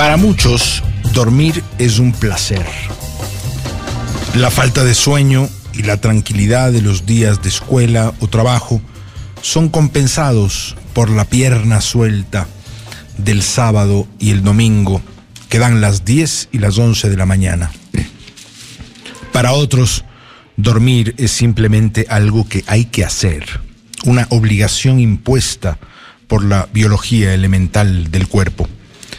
Para muchos, dormir es un placer. La falta de sueño y la tranquilidad de los días de escuela o trabajo son compensados por la pierna suelta del sábado y el domingo, que dan las 10 y las 11 de la mañana. Para otros, dormir es simplemente algo que hay que hacer, una obligación impuesta por la biología elemental del cuerpo.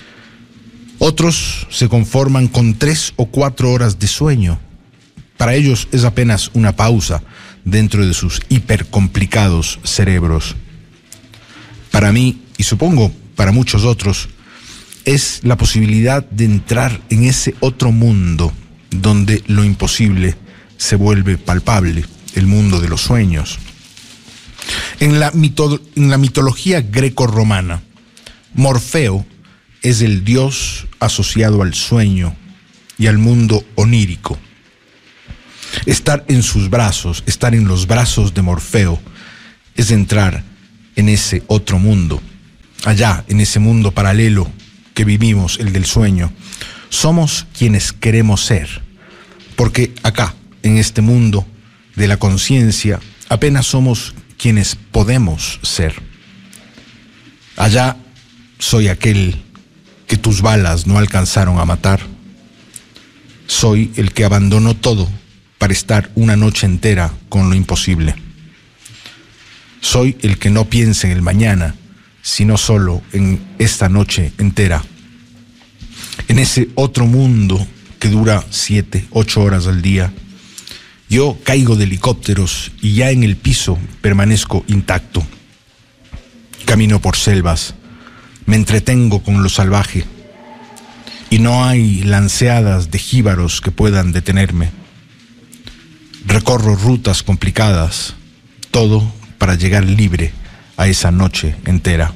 Otros se conforman con 3 o 4 horas de sueño. Para ellos es apenas una pausa dentro de sus hipercomplicados cerebros. Para mí, y supongo para muchos otros, es la posibilidad de entrar en ese otro mundo donde lo imposible se vuelve palpable, el mundo de los sueños. En la mitología greco-romana, Morfeo es el dios asociado al sueño y al mundo onírico. Estar en sus brazos, estar en los brazos de Morfeo, es entrar en ese otro mundo, allá en ese mundo paralelo que vivimos, el del sueño. Somos quienes queremos ser, porque acá, en este mundo de la conciencia, apenas somos quienes podemos ser. Allá soy aquel que tus balas no alcanzaron a matar. Soy el que abandonó todo para estar una noche entera con lo imposible. Soy el que no piensa en el mañana, sino solo en esta noche entera. En ese otro mundo que dura 7, 8 horas al día, yo caigo de helicópteros y ya en el piso permanezco intacto. Camino por selvas, me entretengo con lo salvaje y no hay lanceadas de jíbaros que puedan detenerme. Recorro rutas complicadas, todo para llegar libre a esa noche entera.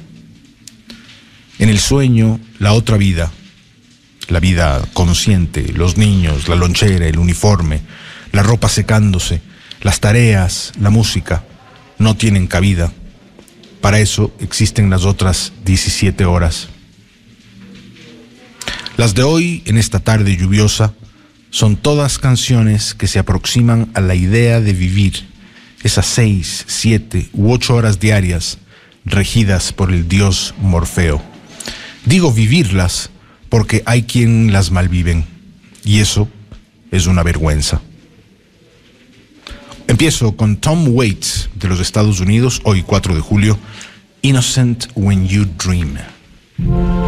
En el sueño, la otra vida, la vida consciente, los niños, la lonchera, el uniforme, la ropa secándose, las tareas, la música, no tienen cabida. Para eso existen las otras 17 horas. Las de hoy, en esta tarde lluviosa, son todas canciones que se aproximan a la idea de vivir esas 6, 7 u 8 horas diarias regidas por el dios Morfeo. Digo vivirlas porque hay quien las malviven, y eso es una vergüenza. Empiezo con Tom Waits de los Estados Unidos, hoy 4 de julio, Innocent When You Dream.